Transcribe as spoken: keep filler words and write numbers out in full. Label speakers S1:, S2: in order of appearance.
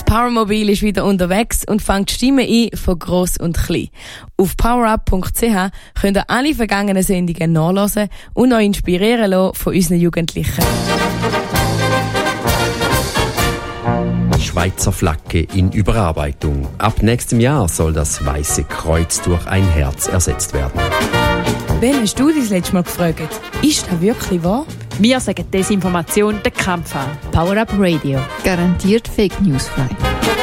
S1: Powermobil ist wieder unterwegs und fängt Stimmen ein von gross und klein. Auf powerup punkt c h könnt ihr alle vergangenen Sendungen nachhören und euch inspirieren lassen von unseren Jugendlichen.
S2: Schweizer Flagge in Überarbeitung. Ab nächstem Jahr soll das Weiße Kreuz durch ein Herz ersetzt werden.
S1: Wen hast du das letzte Mal gefragt? Ist das wirklich wahr?
S3: Wir sagen Desinformation den Kampf an.
S4: Power Up Radio.
S5: Garantiert Fake News frei.